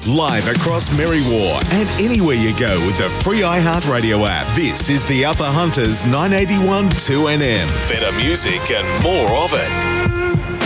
Live across Merriwa and anywhere you go with the free iHeartRadio app. This is the Upper Hunters 981 2NM. Better music and more of it.